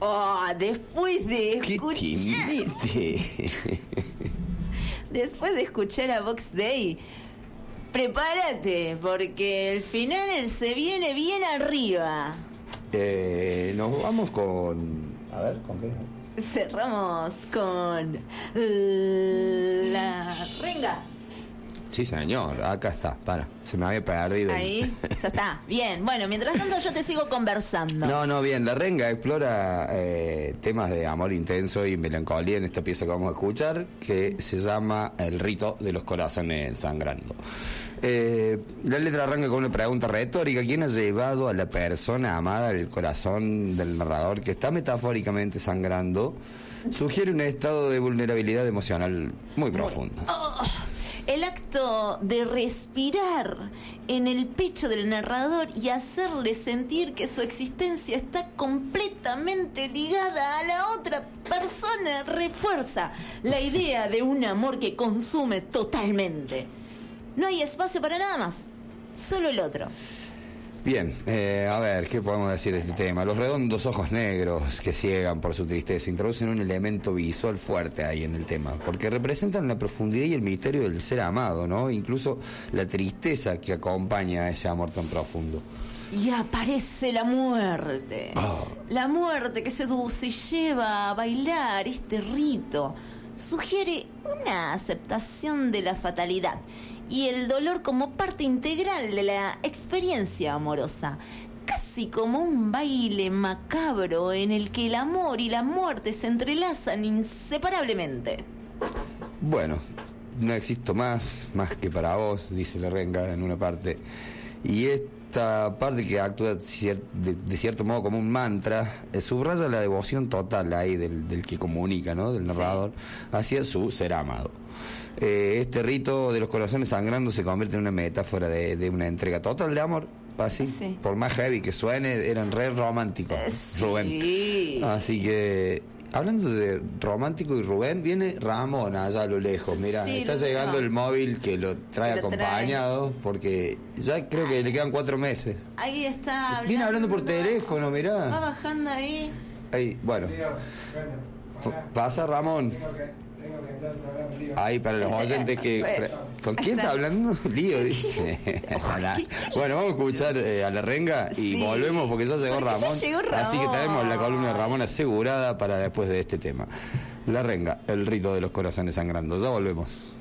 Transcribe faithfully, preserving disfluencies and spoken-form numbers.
Oh, después de ¡Qué escuchar... timete! Después de escuchar a Vox Day, prepárate, porque el final se viene bien arriba. Eh, nos vamos con... A ver, ¿con qué? Cerramos con... La renga. Sí, señor, acá está, para, se me había perdido. Ahí, ya está, bien. Bueno, mientras tanto yo te sigo conversando. No, no, bien, La Renga explora eh, temas de amor intenso y melancolía en esta pieza que vamos a escuchar, que se llama El rito de los corazones sangrando. Eh, la letra arranca con una pregunta retórica: ¿quién ha llevado a la persona amada al corazón del narrador, que está metafóricamente sangrando? Sugiere un estado de vulnerabilidad emocional muy profundo. Oh, el acto de respirar en el pecho del narrador y hacerle sentir que su existencia está completamente ligada a la otra persona refuerza la idea de un amor que consume totalmente. No hay espacio para nada más, solo el otro. Bien, eh, a ver, ¿qué podemos decir de este tema? Los redondos ojos negros que ciegan por su tristeza introducen un elemento visual fuerte ahí en el tema, porque representan la profundidad y el misterio del ser amado, ¿no? Incluso la tristeza que acompaña a ese amor tan profundo. Y aparece la muerte. Oh. La muerte que seduce y lleva a bailar este rito. Sugiere una aceptación de la fatalidad y el dolor como parte integral de la experiencia amorosa, casi como un baile macabro en el que el amor y la muerte se entrelazan inseparablemente. Bueno, no existo más, más que para vos, dice La Renga en una parte, y esta parte que actúa cier- de, de cierto modo como un mantra, eh, subraya la devoción total ahí del, del que comunica, ¿no? Del narrador, sí, hacia su ser amado. Eh, este rito de los corazones sangrando se convierte en una metáfora de, de una entrega total de amor, así, sí, por más heavy que suene, eran re románticos, eh, sí, Rubén. Así que, hablando de romántico y Rubén, viene Ramón allá a lo lejos, mira, sí, está llegando no. el móvil que lo trae que lo acompañado, trae. Porque ya creo que le quedan cuatro meses. Ahí está hablando. Viene hablando por teléfono, mirá. Va bajando ahí. Ahí, bueno. Pasa Ramón. Ahí para los oyentes que... ¿Con quién está hablando? Lío, dice. Bueno, vamos a escuchar eh, a La Renga y sí, volvemos porque ya llegó, porque Ramón, ya llegó Ramón. Así que tenemos la columna de Ramón asegurada para después de este tema. La Renga, el rito de los corazones sangrando. Ya volvemos.